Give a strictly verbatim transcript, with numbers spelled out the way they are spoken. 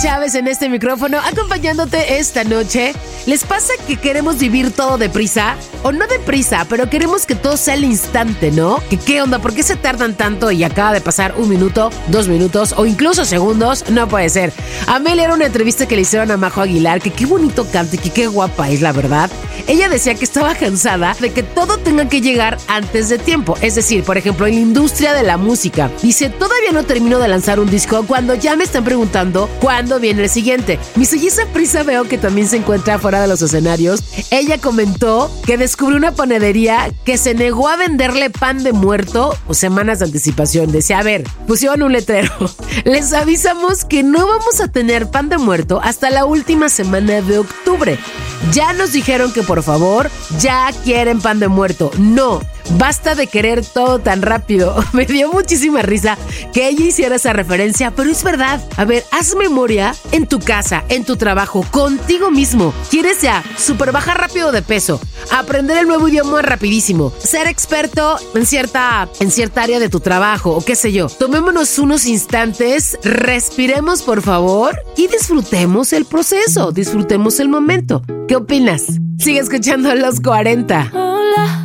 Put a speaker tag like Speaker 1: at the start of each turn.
Speaker 1: Chávez en este micrófono, acompañándote esta noche. ¿Les pasa que queremos vivir todo deprisa? O no deprisa, pero queremos que todo sea al instante, ¿no? ¿Que qué onda? ¿Por qué se tardan tanto y acaba de pasar un minuto, dos minutos o incluso segundos? No puede ser. Amelia, era una entrevista que le hicieron a Majo Aguilar, que qué bonito canta y que qué guapa es, la verdad. Ella decía que estaba cansada de que todo tenga que llegar antes de tiempo. Es decir, por ejemplo, en la industria de la música. Dice, todavía no termino de lanzar un disco cuando ya me están preguntando cuándo viene el siguiente. Dice, y esa prisa veo que también se encuentra fuera de los escenarios. Ella comentó que descubrió una panadería que se negó a venderle pan de muerto o semanas de anticipación. Decía, a ver, pusieron un letrero. Les avisamos que no vamos a tener pan de muerto hasta la última semana de octubre. Ya nos dijeron que por favor, ya quieren pan de muerto. No, basta de querer todo tan rápido. Me dio muchísima risa que ella hiciera esa referencia, pero es verdad. A ver, haz memoria en tu casa, en tu trabajo, contigo mismo. ¿Quieres ya super bajar rápido de peso? Aprender el nuevo idioma rapidísimo, ser experto en cierta, en cierta área de tu trabajo o qué sé yo. Tomémonos unos instantes, respiremos por favor y disfrutemos el proceso, disfrutemos el momento. ¿Qué opinas? Sigue escuchando Los cuarenta.